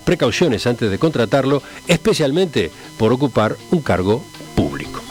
precauciones antes de contratarlo, especialmente por ocupar un cargo público.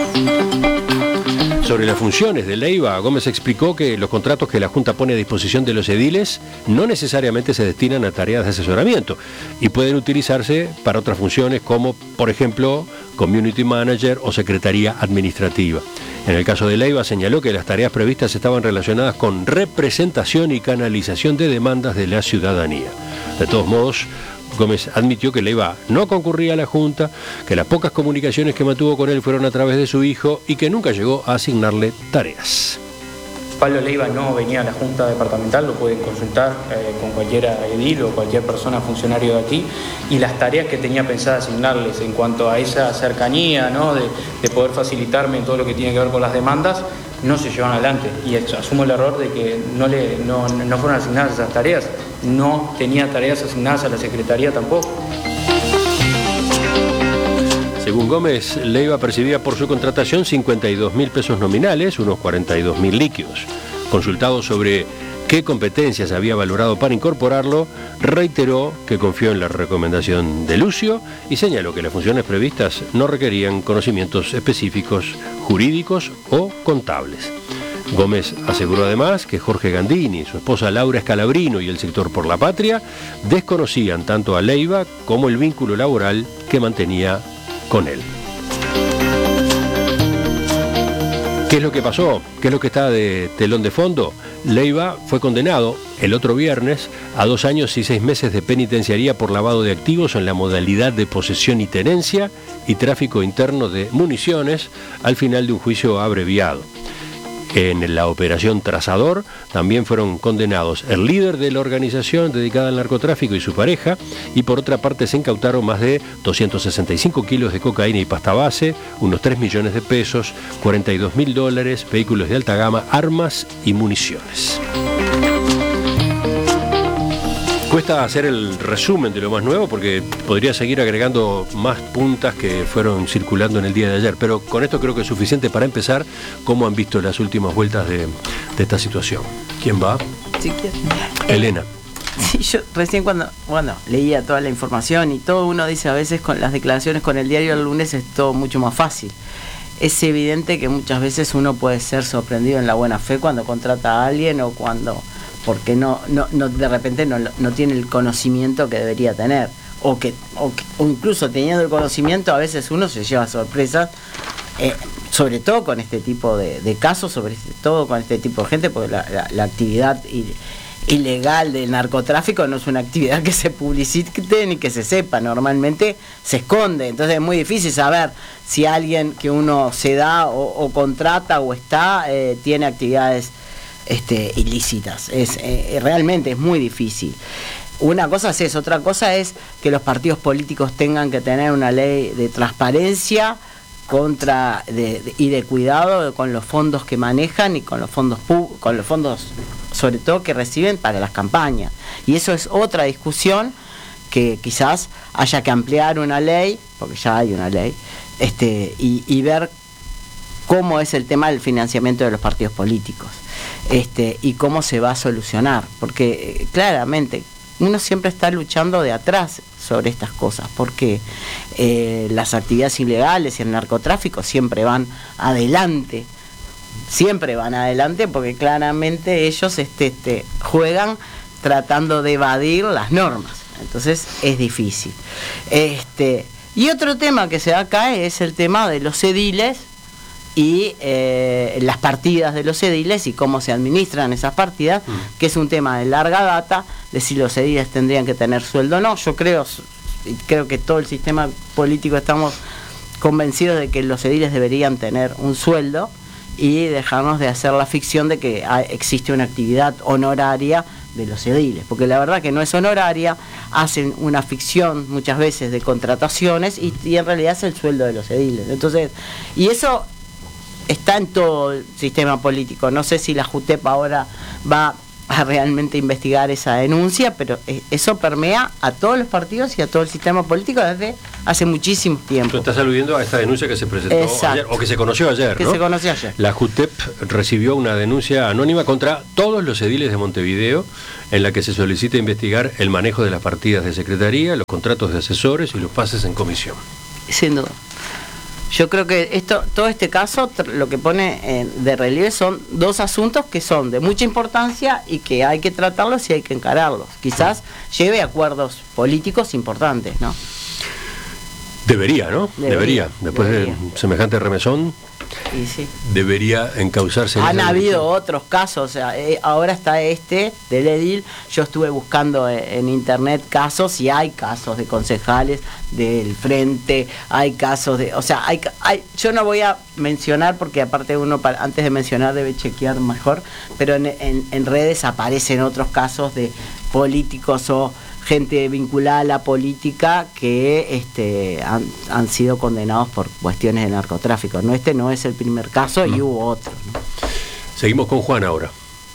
Sobre las funciones de Leiva, Gómez explicó que los contratos que la Junta pone a disposición de los ediles no necesariamente se destinan a tareas de asesoramiento y pueden utilizarse para otras funciones como, por ejemplo, Community Manager o Secretaría Administrativa. En el caso de Leiva señaló que las tareas previstas estaban relacionadas con representación y canalización de demandas de la ciudadanía. De todos modos, Gómez admitió que Leiva no concurría a la Junta, que las pocas comunicaciones que mantuvo con él fueron a través de su hijo y que nunca llegó a asignarle tareas. Pablo Leiva no venía a la Junta Departamental, lo pueden consultar con cualquier edil o cualquier persona funcionario de aquí, y las tareas que tenía pensada asignarles en cuanto a esa cercanía, ¿no? de poder facilitarme en todo lo que tiene que ver con las demandas, no se llevan adelante, y asumo el error de que no fueron asignadas esas tareas. No tenía tareas asignadas a la Secretaría tampoco. Según Gómez, Leiva percibía por su contratación 52.000 pesos nominales, unos 42.000 líquidos. Consultado sobre qué competencias había valorado para incorporarlo, reiteró que confió en la recomendación de Lucio y señaló que las funciones previstas no requerían conocimientos específicos jurídicos o contables. Gómez aseguró además que Jorge Gandini, su esposa Laura Scalabrino y el sector Por la Patria desconocían tanto a Leiva como el vínculo laboral que mantenía con él. ¿Qué es lo que pasó? ¿Qué es lo que está de telón de fondo? Leiva fue condenado el otro viernes a 2 años y 6 meses de penitenciaría por lavado de activos en la modalidad de posesión y tenencia y tráfico interno de municiones al final de un juicio abreviado. En la operación Trazador también fueron condenados el líder de la organización dedicada al narcotráfico y su pareja, y por otra parte se incautaron más de 265 kilos de cocaína y pasta base, unos 3 millones de pesos, $42.000, vehículos de alta gama, armas y municiones. Cuesta hacer el resumen de lo más nuevo porque podría seguir agregando más puntas que fueron circulando en el día de ayer, pero con esto creo que es suficiente para empezar. ¿Cómo han visto las últimas vueltas de esta situación? ¿Quién va? Si quieres. Elena. Sí, yo recién cuando leía toda la información y todo, uno dice a veces con las declaraciones con el diario del lunes es todo mucho más fácil. Es evidente que muchas veces uno puede ser sorprendido en la buena fe cuando contrata a alguien o porque no de repente no tiene el conocimiento que debería tener, o incluso teniendo el conocimiento a veces uno se lleva sorpresas, sobre todo con este tipo de casos, sobre todo con este tipo de gente, porque la actividad ilegal del narcotráfico no es una actividad que se publicite ni que se sepa, normalmente se esconde, entonces es muy difícil saber si alguien que uno se da o contrata o tiene actividades ilícitas. Realmente es muy difícil. Una cosa es eso, otra cosa es que los partidos políticos tengan que tener una ley de transparencia y de cuidado con los fondos que manejan y con los fondos sobre todo que reciben para las campañas, y eso es otra discusión que quizás haya que ampliar una ley, porque ya hay una ley, y ver cómo es el tema del financiamiento de los partidos políticos, y cómo se va a solucionar, porque claramente uno siempre está luchando de atrás sobre estas cosas, porque las actividades ilegales y el narcotráfico siempre van adelante, porque claramente ellos juegan tratando de evadir las normas, entonces es difícil. Y otro tema que se da acá es el tema de los ediles y las partidas de los ediles y cómo se administran esas partidas, que es un tema de larga data, de si los ediles tendrían que tener sueldo o no. Yo creo que todo el sistema político estamos convencidos de que los ediles deberían tener un sueldo y dejarnos de hacer la ficción de que existe una actividad honoraria de los ediles, porque la verdad que no es honoraria, hacen una ficción muchas veces de contrataciones y en realidad es el sueldo de los ediles. Entonces, y eso está en todo el sistema político. No sé si la JUTEP ahora va a realmente investigar esa denuncia, pero eso permea a todos los partidos y a todo el sistema político desde hace muchísimo tiempo. Tú estás aludiendo a esta denuncia que se presentó ayer, o que se conoció ayer, ¿no? Se conoció ayer. La JUTEP recibió una denuncia anónima contra todos los ediles de Montevideo, en la que se solicita investigar el manejo de las partidas de secretaría, los contratos de asesores y los pases en comisión. Sin duda. Yo creo que todo este caso lo que pone de relieve son dos asuntos que son de mucha importancia y que hay que tratarlos y hay que encararlos. Quizás lleve a acuerdos políticos importantes, ¿no? Debería, ¿no? Debería. Después de semejante remesón, y sí, debería encauzarse. Han habido otros casos, o sea, ahora está del edil. Yo estuve buscando en internet casos y hay casos de concejales del frente, hay casos de, o sea, yo no voy a mencionar porque aparte uno antes de mencionar debe chequear mejor, pero en redes aparecen otros casos de políticos o gente vinculada a la política que han sido condenados por cuestiones de narcotráfico. No es el primer caso y hubo otro, ¿no? Seguimos con Juan ahora.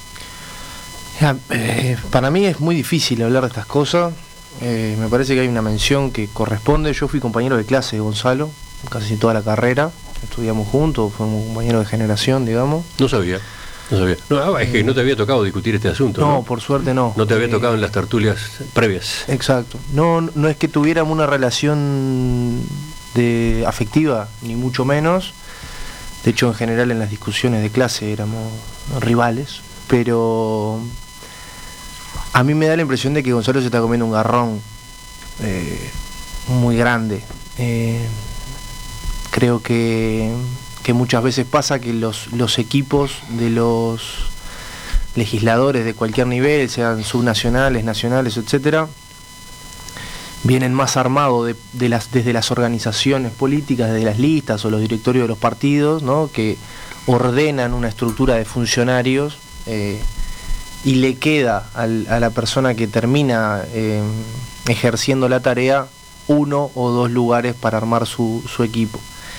Para mí es muy difícil hablar de estas cosas. Me parece que hay una mención que corresponde. Yo fui compañero de clase de Gonzalo casi toda la carrera, estudiamos juntos, fuimos compañeros de generación, digamos. No sabía. No, es que no te había tocado discutir este asunto. No, por suerte no. No te había tocado en las tertulias previas. Exacto. No es que tuviéramos una relación afectiva, ni mucho menos. De hecho, en general en las discusiones de clase éramos rivales. Pero a mí me da la impresión de que Gonzalo se está comiendo un garrón muy grande. Creo que muchas veces pasa que los equipos de los legisladores de cualquier nivel, sean subnacionales, nacionales, etcétera, vienen más armados desde las organizaciones políticas, desde las listas o los directorios de los partidos, ¿no? Que ordenan una estructura de funcionarios y le queda a la persona que termina ejerciendo la tarea 1 o 2 lugares para armar su equipo.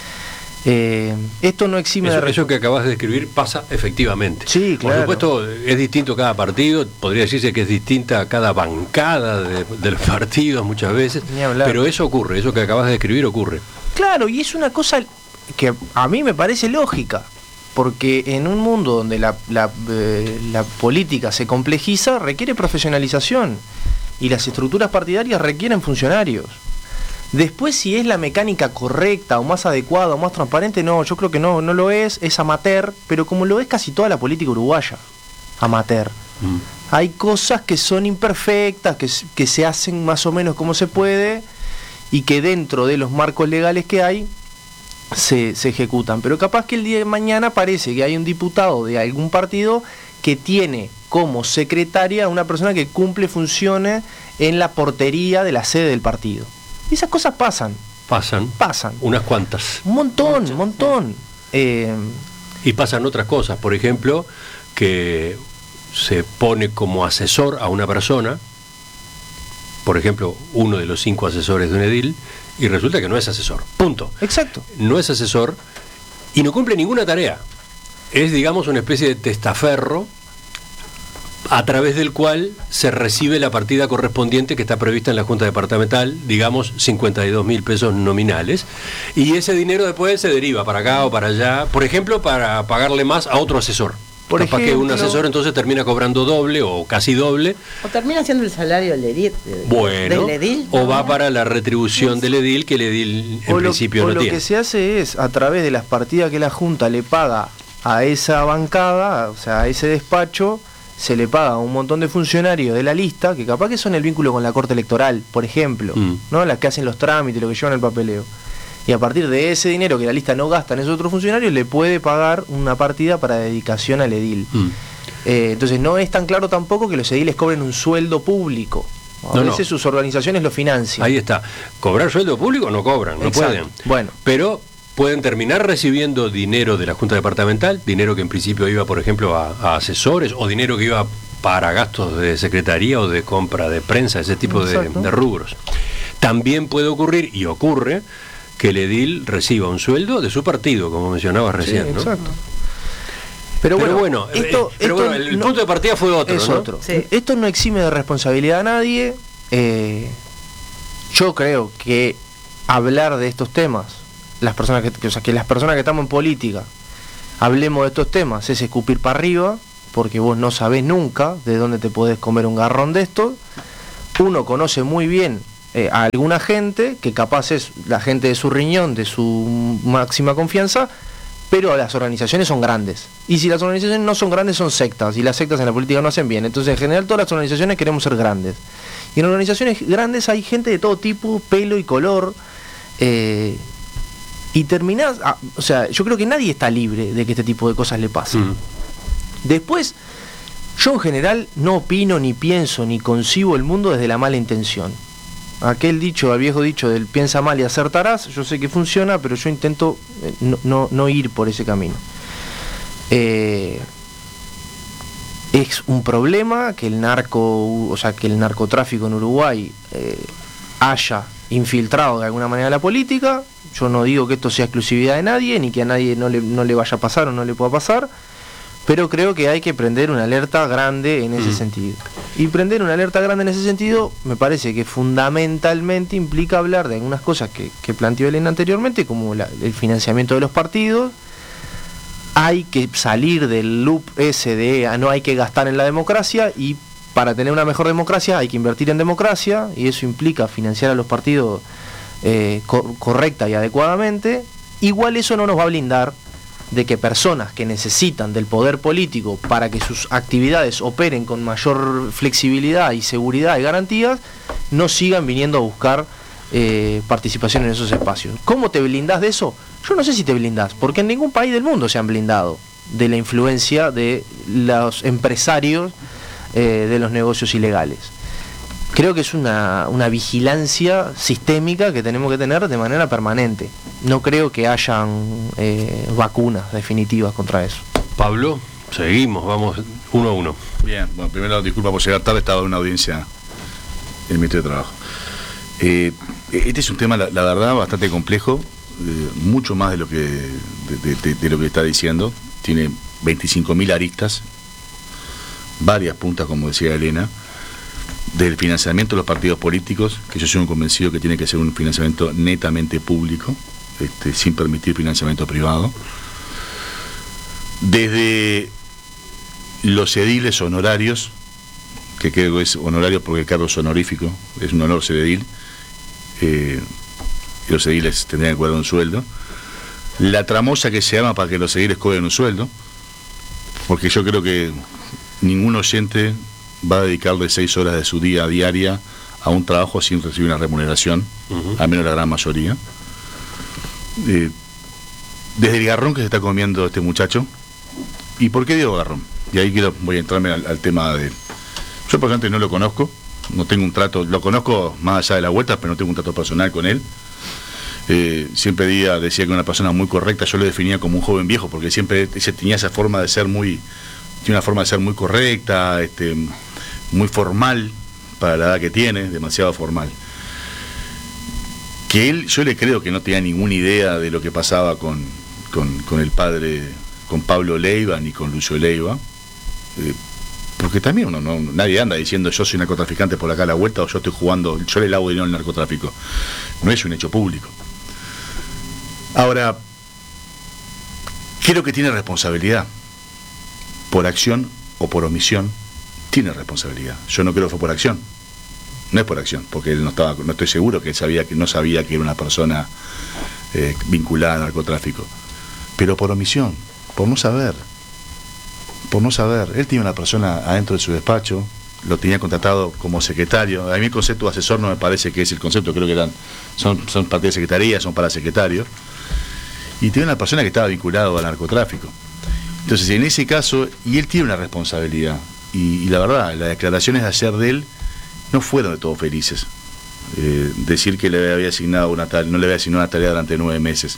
Esto no exime eso que acabas de describir pasa efectivamente. Sí, claro. Por supuesto, es distinto cada partido, podría decirse que es distinta cada bancada de los partidos muchas veces, pero eso ocurre, eso que acabas de describir ocurre. Claro, y es una cosa que a mí me parece lógica, porque en un mundo donde la política se complejiza, requiere profesionalización, y las estructuras partidarias requieren funcionarios. Después, si es la mecánica correcta o más adecuada o más transparente, no, yo creo que no lo es amateur, pero como lo es casi toda la política uruguaya, amateur. Hay cosas que son imperfectas, que se hacen más o menos como se puede y que dentro de los marcos legales que hay se ejecutan. Pero capaz que el día de mañana parece que hay un diputado de algún partido que tiene como secretaria a una persona que cumple funciones en la portería de la sede del partido. Y esas cosas pasan. Pasan. Unas cuantas. Un montón. Y pasan otras cosas. Por ejemplo, que se pone como asesor a una persona, por ejemplo, uno de los 5 asesores de un edil, y resulta que no es asesor. Punto. Exacto. No es asesor y no cumple ninguna tarea. Es, digamos, una especie de testaferro a través del cual se recibe la partida correspondiente que está prevista en la Junta Departamental, digamos 52.000 pesos nominales, y ese dinero después se deriva para acá o para allá, por ejemplo, para pagarle más a otro asesor. Capaz que un asesor entonces termina cobrando doble o casi doble. O termina siendo el salario del edil. Bueno, del edil, o va para la retribución del edil, que el edil en principio no tiene. Lo que se hace es, a través de las partidas que la Junta le paga a esa bancada, o sea, a ese despacho, se le paga a un montón de funcionarios de la lista, que capaz que son el vínculo con la Corte Electoral, por ejemplo, ¿no? Las que hacen los trámites, lo que llevan el papeleo. Y a partir de ese dinero que la lista no gasta en esos otros funcionarios, le puede pagar una partida para dedicación al edil. Entonces no es tan claro tampoco que los ediles cobren un sueldo público. A veces sus organizaciones lo financian. Ahí está. ¿Cobrar sueldo público? No cobran, no pueden. Bueno. Pero pueden terminar recibiendo dinero de la Junta Departamental, dinero que en principio iba, por ejemplo, a asesores, o dinero que iba para gastos de secretaría o de compra de prensa, ese tipo de rubros. También puede ocurrir, y ocurre, que el edil reciba un sueldo de su partido, como mencionabas recién, sí, ¿no? Exacto. Pero bueno, el punto de partida fue otro, es ¿no? otro. Sí. Esto no exime de responsabilidad a nadie. Yo creo que hablar de estos temas, que las personas que estamos en política hablemos de estos temas, es escupir para arriba, porque vos no sabés nunca de dónde te podés comer un garrón de esto. Uno conoce muy bien a alguna gente, que capaz es la gente de su riñón, de su máxima confianza, pero las organizaciones son grandes. Y si las organizaciones no son grandes, son sectas, y las sectas en la política no hacen bien. Entonces, en general, todas las organizaciones queremos ser grandes. Y en organizaciones grandes hay gente de todo tipo, pelo y color, y terminás... o sea, yo creo que nadie está libre de que este tipo de cosas le pasen. Después, yo en general no opino, ni pienso, ni concibo el mundo desde la mala intención. Aquel dicho, el viejo dicho del piensa mal y acertarás, yo sé que funciona, pero yo intento no ir por ese camino. Es un problema que el narcotráfico en Uruguay haya infiltrado de alguna manera la política. Yo no digo que esto sea exclusividad de nadie, ni que a nadie no le vaya a pasar o no le pueda pasar, pero creo que hay que prender una alerta grande en ese sentido. Y prender una alerta grande en ese sentido me parece que fundamentalmente implica hablar de algunas cosas que planteó Elena anteriormente, como el financiamiento de los partidos. Hay que salir del loop ese de no hay que gastar en la democracia, y para tener una mejor democracia hay que invertir en democracia, y eso implica financiar a los partidos correcta y adecuadamente. Igual eso no nos va a blindar de que personas que necesitan del poder político para que sus actividades operen con mayor flexibilidad y seguridad y garantías, no sigan viniendo a buscar participación en esos espacios. ¿Cómo te blindás de eso? Yo no sé si te blindás, porque en ningún país del mundo se han blindado de la influencia de los empresarios de los negocios ilegales. Creo que es una vigilancia sistémica que tenemos que tener de manera permanente. No creo que hayan vacunas definitivas contra eso. Pablo, seguimos, vamos 1 a 1. Bien, bueno, primero disculpa por llegar tarde, estaba en una audiencia en el Ministerio de Trabajo. Este es un tema, la verdad, bastante complejo, mucho más de lo que de lo que está diciendo. Tiene 25.000 aristas, varias puntas, como decía Elena, del financiamiento de los partidos políticos, que yo soy un convencido que tiene que ser un financiamiento netamente público, sin permitir financiamiento privado, desde los ediles honorarios, que creo que es honorario porque el cargo es honorífico, es un honor ser edil, y los ediles tendrían que cobrar un sueldo, la tramoya que se llama para que los ediles cobren un sueldo, porque yo creo que ningún oyente va a dedicarle 6 horas de su día diaria a un trabajo sin recibir una remuneración, al menos la gran mayoría. Desde el garrón que se está comiendo este muchacho. ¿Y por qué digo garrón? Y ahí voy a entrarme al tema de él. Yo por ejemplo no lo conozco, no tengo un trato, lo conozco más allá de la vuelta, pero no tengo un trato personal con él. Siempre decía que era una persona muy correcta. Yo lo definía como un joven viejo, porque siempre tenía esa forma de ser tiene una forma de ser muy correcta, muy formal para la edad que tiene, demasiado formal. Que yo le creo que no tenía ninguna idea de lo que pasaba con el padre, con Pablo Leiva ni con Lucio Leiva, porque también nadie anda diciendo yo soy narcotraficante por acá a la vuelta, o yo estoy jugando, yo le lavo dinero al narcotráfico. No es un hecho público. Ahora, creo que tiene responsabilidad, por acción o por omisión, tiene responsabilidad. Yo no creo que fue por acción. No es por acción, porque él no estoy seguro que no sabía que era una persona vinculada al narcotráfico. Pero por omisión, por no saber. Él tiene una persona adentro de su despacho, lo tenía contratado como secretario. A mí el concepto de asesor no me parece que es el concepto, creo que son parte de secretaría, son para secretarios. Y tiene una persona que estaba vinculada al narcotráfico. Entonces, en ese caso, y él tiene una responsabilidad. Y la verdad, las declaraciones de ayer de él no fueron de todo felices. Decir que le había asignado no le había asignado una tarea durante 9 meses.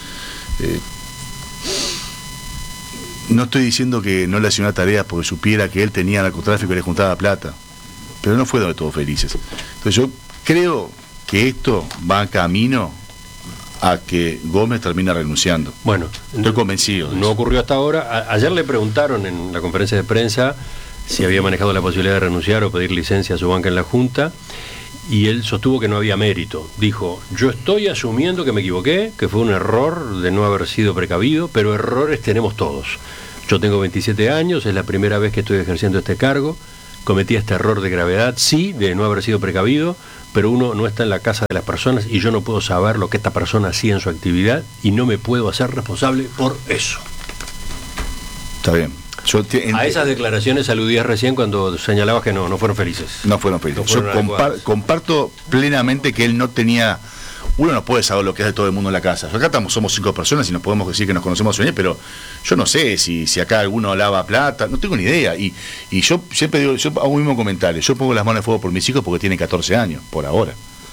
No estoy diciendo que no le asignó una tarea porque supiera que él tenía narcotráfico y le juntaba plata, pero no fueron de todo felices. Entonces yo creo que esto va camino a que Gómez termina renunciando. Bueno, estoy convencido. No ocurrió hasta ahora. Ayer le preguntaron en la conferencia de prensa si había manejado la posibilidad de renunciar o pedir licencia a su banca en la Junta, y él sostuvo que no había mérito. Dijo: yo estoy asumiendo que me equivoqué, que fue un error de no haber sido precavido, pero errores tenemos todos. Yo tengo 27 años, es la primera vez que estoy ejerciendo este cargo, cometí este error de gravedad, sí, de no haber sido precavido, pero uno no está en la casa de las personas y yo no puedo saber lo que esta persona hacía en su actividad y no me puedo hacer responsable por eso. Está bien. A esas declaraciones aludías recién cuando señalabas que no fueron felices. No fueron felices. Yo comparto plenamente que él no tenía... Uno no puede saber lo que es de todo el mundo en la casa. Acá somos 5 personas y nos podemos decir que nos conocemos bien, pero yo no sé si acá alguno lava plata, no tengo ni idea. Y yo siempre digo, yo hago un mismo comentario, yo pongo las manos en fuego por mis hijos porque tienen 14 años, por ahora.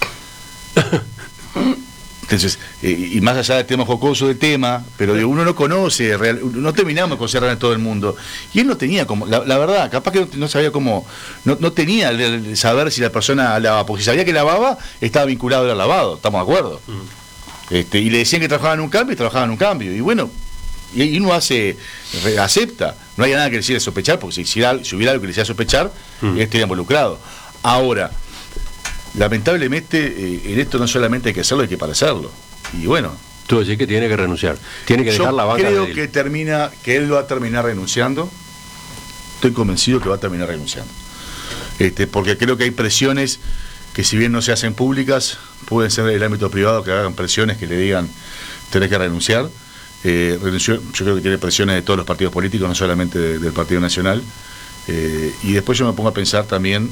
Entonces, y más allá del tema jocoso del tema, pero uno no conoce, no terminamos de conocer a todo el mundo. Y él no tenía como, la verdad, capaz que no sabía cómo, no tenía el saber si la persona lavaba, porque si sabía que lavaba, estaba vinculado al lavado, ¿estamos de acuerdo? Y le decían que trabajaba en un cambio y trabajaba en un cambio. Y bueno, y uno acepta, no hay nada que le hiciera sospechar, porque si hubiera algo que le hiciera sospechar, él estaría involucrado. Ahora, lamentablemente en esto no solamente hay que hacerlo, hay que parecerlo. Y bueno, tú decís que tiene que renunciar, tiene que dejar la banca. Creo que él va a terminar renunciando. Estoy convencido que va a terminar renunciando, porque creo que hay presiones que, si bien no se hacen públicas, pueden ser del ámbito privado, que hagan presiones que le digan tenés que renunciar. Yo creo que tiene presiones de todos los partidos políticos, no solamente del Partido Nacional. Y después yo me pongo a pensar también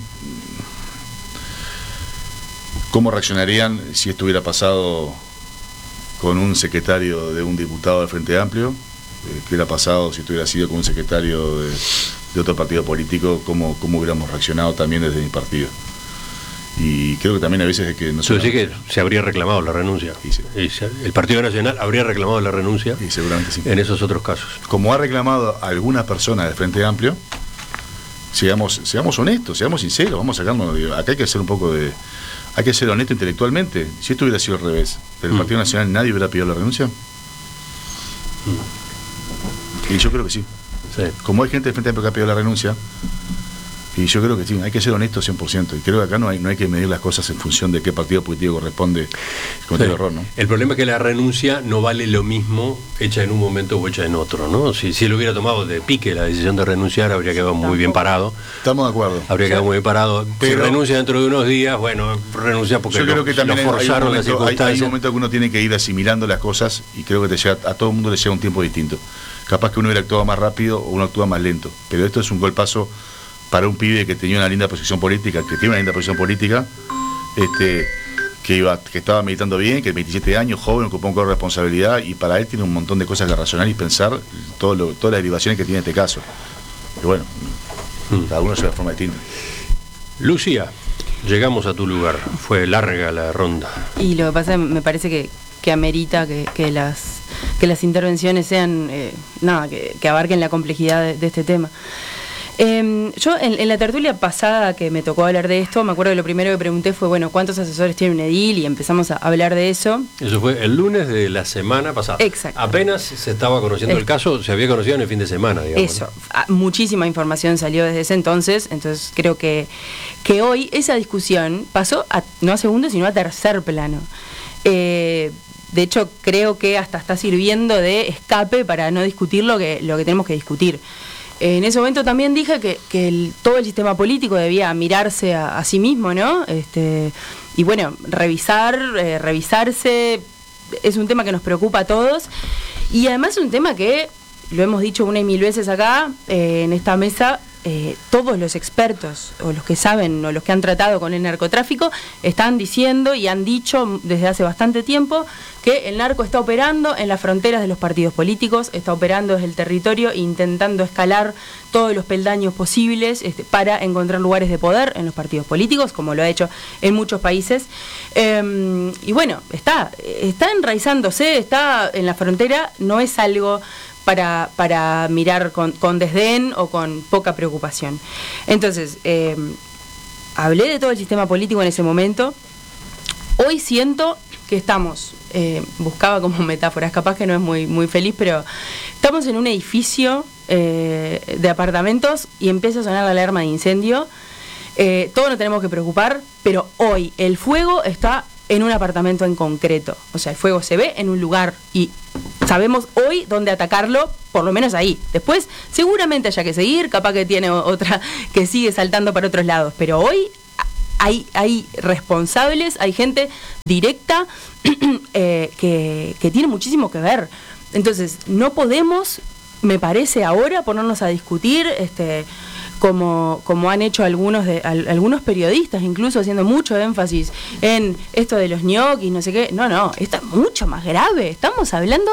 cómo reaccionarían si esto hubiera pasado con un secretario de un diputado del Frente Amplio, qué hubiera pasado si esto hubiera sido con un secretario de otro partido político, cómo hubiéramos reaccionado también desde mi partido. Y creo que también a veces es que... Eso sí que se habría reclamado la renuncia. El Partido Nacional habría reclamado la renuncia, y seguramente sí, en esos otros casos. Como ha reclamado algunas personas del Frente Amplio, seamos honestos, seamos sinceros, vamos a sacarnos... Acá hay que hacer un poco de... Hay que ser honesto intelectualmente. Si esto hubiera sido al revés, del Partido Nacional nadie hubiera pedido la renuncia. Y yo creo que sí. Como hay gente del Frente Amplio que ha pedido la renuncia, y yo creo que sí, hay que ser honestos 100%. Y creo que acá no hay que medir las cosas en función de qué partido político corresponde cometer el error, ¿no? El problema es que la renuncia no vale lo mismo hecha en un momento o hecha en otro, ¿no? Si él hubiera tomado de pique la decisión de renunciar, habría quedado muy bien parado. Estamos de acuerdo. Habría quedado muy bien parado. Pero, si renuncia dentro de unos días, bueno, renuncia porque yo creo que también lo forzaron las circunstancias. Hay un momento que uno tiene que ir asimilando las cosas, y creo que a todo el mundo le llega un tiempo distinto. Capaz que uno hubiera actuado más rápido o uno actúa más lento, pero esto es un golpazo para un pibe que tenía una linda posición política, que estaba meditando bien, que 27 años, joven, ocupó un cargo de responsabilidad, y para él tiene un montón de cosas que razonar y pensar todas las derivaciones que tiene este caso. Pero bueno, cada uno se ve de forma distinta. Lucía, llegamos a tu lugar, fue larga la ronda. Y lo que pasa, me parece que amerita que las intervenciones sean, que abarquen la complejidad de este tema. Yo en la tertulia pasada que me tocó hablar de esto, me acuerdo que lo primero que pregunté fue, bueno, ¿cuántos asesores tiene un edil? Y empezamos a hablar de eso. Eso fue el lunes de la semana pasada. Exacto. Apenas se estaba conociendo el caso, se había conocido en el fin de semana, digamos. Eso, muchísima información salió desde ese entonces creo que hoy esa discusión pasó no a segundo, sino a tercer plano. De hecho, creo que hasta está sirviendo de escape para no discutir lo que tenemos que discutir. En ese momento también dije que todo el sistema político debía mirarse a sí mismo, ¿no? Y bueno, revisarse es un tema que nos preocupa a todos, y además es un tema que, lo hemos dicho una y mil veces acá, en esta mesa, todos los expertos, o los que saben, o los que han tratado con el narcotráfico, están diciendo y han dicho desde hace bastante tiempo que el narco está operando en las fronteras de los partidos políticos, está operando desde el territorio, intentando escalar todos los peldaños posibles para encontrar lugares de poder en los partidos políticos, como lo ha hecho en muchos países. Y bueno, está enraizándose, está en la frontera, no es algo para mirar con desdén o con poca preocupación. Entonces, hablé de todo el sistema político en ese momento. Hoy siento que estamos, buscaba como metáforas, capaz que no es muy, muy feliz, pero estamos en un edificio de apartamentos y empieza a sonar la alarma de incendio. Todos nos tenemos que preocupar, pero hoy el fuego está en un apartamento en concreto. O sea, el fuego se ve en un lugar y sabemos hoy dónde atacarlo, por lo menos ahí. Después, seguramente haya que seguir, capaz que tiene otra que sigue saltando para otros lados, pero hoy hay responsables, hay gente directa que tiene muchísimo que ver. Entonces, no podemos, me parece ahora, ponernos a discutir como han hecho algunos periodistas, incluso haciendo mucho énfasis en esto de los ñoquis, no sé qué. No, esto es mucho más grave. Estamos hablando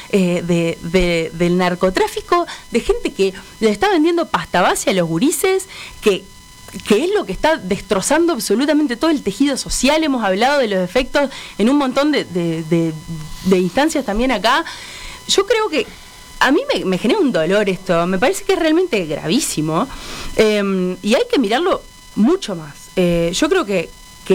del narcotráfico, de gente que le está vendiendo pasta base a los gurises, que es lo que está destrozando absolutamente todo el tejido social. Hemos hablado de los efectos en un montón de instancias también acá. Yo creo que a mí me genera un dolor esto, me parece que es realmente gravísimo, y hay que mirarlo mucho más. Yo creo que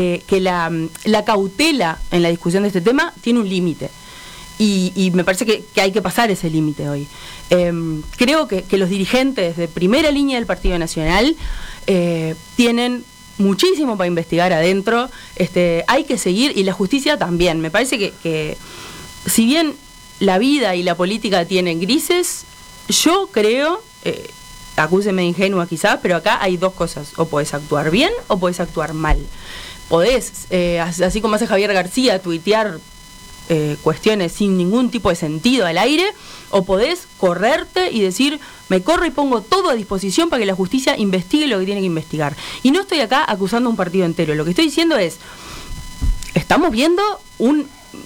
la cautela en la discusión de este tema tiene un límite, y me parece que hay que pasar ese límite hoy. Creo que los dirigentes de primera línea del Partido Nacional tienen muchísimo para investigar adentro, hay que seguir, y la justicia también. Me parece que si bien la vida y la política tienen grises, yo creo, acúseme de ingenua quizás, pero acá hay dos cosas: o podés actuar bien o podés actuar mal. Podés, así como hace Javier García, tuitear cuestiones sin ningún tipo de sentido al aire, o podés correrte y decir, me corro y pongo todo a disposición para que la justicia investigue lo que tiene que investigar. Y no estoy acá acusando a un partido entero, lo que estoy diciendo es, estamos viendo un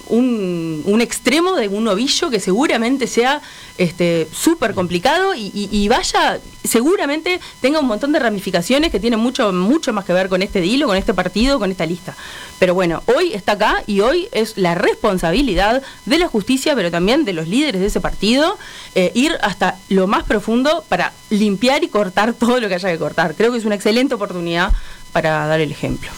extremo de un ovillo que seguramente sea súper complicado y vaya, seguramente tenga un montón de ramificaciones que tienen mucho más que ver con este deal, con este partido, con esta lista. Pero bueno, hoy está acá y hoy es la responsabilidad de la justicia, pero también de los líderes de ese partido, ir hasta lo más profundo para limpiar y cortar todo lo que haya que cortar. Creo que es una excelente oportunidad para dar el ejemplo.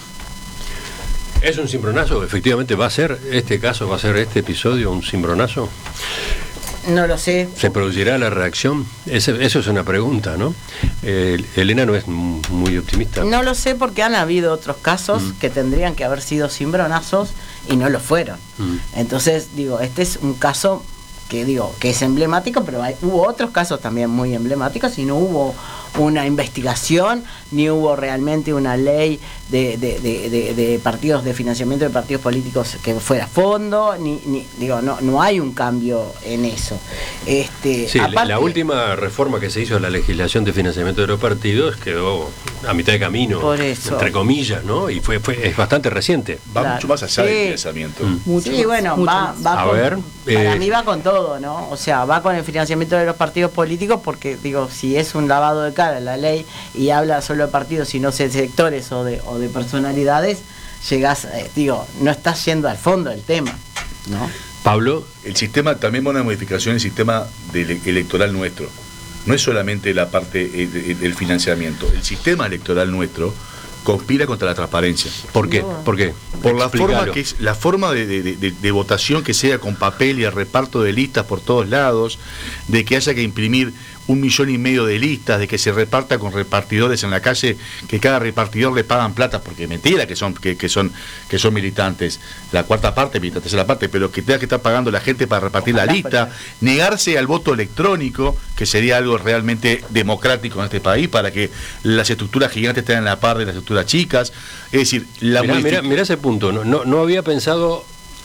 ¿Es un cimbronazo? ¿Efectivamente va a ser este caso, va a ser este episodio un cimbronazo? No lo sé. ¿Se producirá la reacción? Eso es una pregunta, ¿no? Elena no es muy optimista. No lo sé, porque han habido otros casos que tendrían que haber sido cimbronazos y no lo fueron. Entonces, este es un caso que es emblemático, pero hubo otros casos también muy emblemáticos y no hubo una investigación, ni hubo realmente una ley de partidos, de financiamiento de partidos políticos que fuera a fondo, no hay un cambio en eso. Sí, aparte, la última reforma que se hizo a la legislación de financiamiento de los partidos quedó a mitad de camino, por eso, entre comillas, ¿no? Y es bastante reciente. Va mucho más allá del financiamiento. Sí, bueno, va para mí va con todo, ¿no? O sea, va con el financiamiento de los partidos políticos, porque si es un lavado de cara la ley y habla solo de partidos y no de sectores o de personalidades, llegás, no estás yendo al fondo del tema, ¿no? Pablo, el sistema, también va una modificación del sistema electoral nuestro. No es solamente la parte del financiamiento. El sistema electoral nuestro conspira contra la transparencia. ¿Por qué? ¿Por qué? Por la forma de votación que sea con papel y el reparto de listas por todos lados, de que haya que imprimir 1,5 millones de listas, de que se reparta con repartidores en la calle, que cada repartidor le pagan plata, porque mentira que son militantes, la cuarta parte, la tercera parte, pero que tenga que estar pagando la gente para repartir la lista, negarse al voto electrónico, que sería algo realmente democrático en este país, para que las estructuras gigantes estén a la par de las estructuras chicas. Es decir, mirá ese punto, no había pensado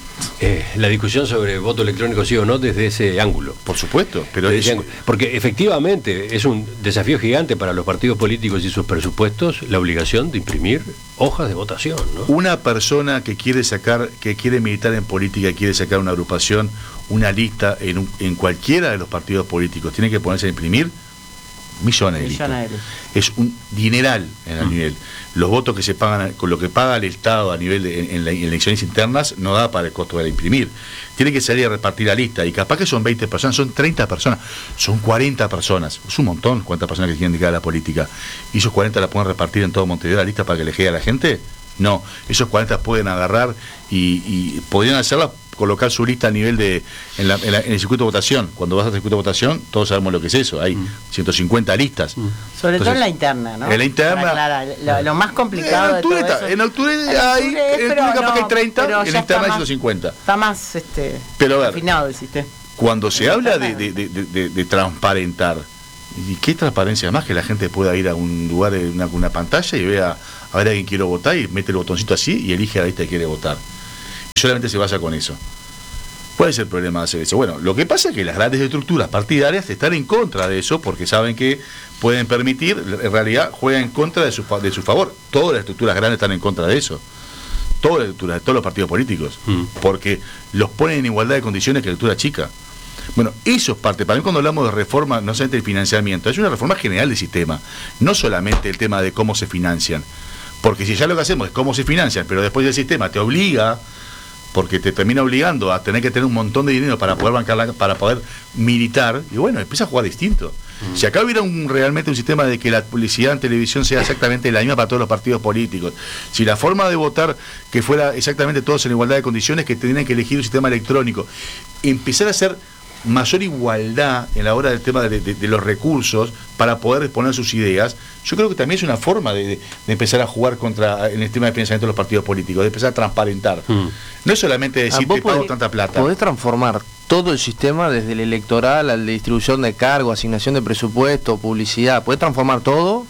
la discusión sobre voto electrónico sí o no desde ese ángulo. Por supuesto, pero porque efectivamente es un desafío gigante para los partidos políticos y sus presupuestos la obligación de imprimir hojas de votación, ¿no? Una persona que quiere militar en política, quiere sacar una agrupación, una lista en cualquiera de los partidos políticos, tiene que ponerse a imprimir millones de listas. Es un dineral en el nivel. Los votos que se pagan, con lo que paga el Estado a nivel en las elecciones internas, no da para el costo de imprimir. Tiene que salir a repartir la lista, y capaz que son 20 personas, son 30 personas, son 40 personas. Es un montón, 40 personas que quieren dedicar a la política. Y esos 40 la pueden repartir en todo Montevideo la lista para que le llegue a la gente. No, esos 40 pueden agarrar y podrían hacerla, colocar su lista a nivel en el circuito de votación. Cuando vas al circuito de votación, todos sabemos lo que es eso, hay 150 listas. Sobre todo en la interna, ¿no? En la interna. Lo más complicado de todo eso. En octubre capaz que hay 30, en la interna hay 150. Está más pero a ver, afinado el sistema. Cuando se habla de transparentar, ¿y qué transparencia más que la gente pueda ir a un lugar, una pantalla y vea a ver a quién quiero votar y mete el botoncito así y elige a la lista que quiere votar? Solamente se basa con eso. ¿Cuál es el problema de hacer eso? Bueno, lo que pasa es que las grandes estructuras partidarias están en contra de eso porque saben que pueden permitir, en realidad juegan en contra de su favor. Todas las estructuras grandes están en contra de eso. Todas las estructuras, todos los partidos políticos, porque los ponen en igualdad de condiciones que la estructura chica. Bueno, eso es parte. Para mí, cuando hablamos de reforma, no solamente el financiamiento, es una reforma general del sistema, no solamente el tema de cómo se financian. Porque si ya lo que hacemos es cómo se financian, pero después el sistema te obliga, porque te termina obligando a tener que tener un montón de dinero para poder bancar, para poder militar, y bueno, empieza a jugar distinto. Si acá hubiera realmente un sistema de que la publicidad en televisión sea exactamente la misma para todos los partidos políticos, si la forma de votar que fuera exactamente todos en igualdad de condiciones, que tendrían que elegir un sistema electrónico, empezar a hacer mayor igualdad en la hora del tema de los recursos para poder exponer sus ideas, yo creo que también es una forma de empezar a jugar contra el tema de pensamiento de los partidos políticos, de empezar a transparentar. No es solamente decir te pago tanta plata. Podés transformar todo el sistema, desde el electoral al de distribución de cargo, asignación de presupuesto, publicidad, podés transformar todo.